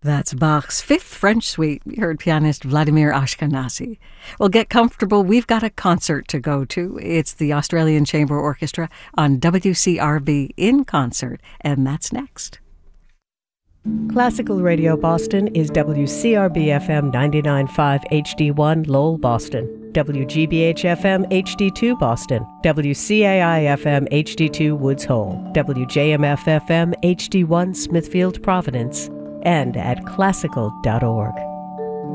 That's Bach's Fifth French Suite. You heard pianist Vladimir Ashkenazy. Well, get comfortable. We've got a concert to go to. It's the Australian Chamber Orchestra on WCRB in concert, and that's next. Classical Radio Boston is WCRB-FM 99.5 HD1 Lowell, Boston, WGBH-FM HD2 Boston, WCAI-FM HD2 Woods Hole, WJMF-FM HD1 Smithfield, Providence, and at classical.org.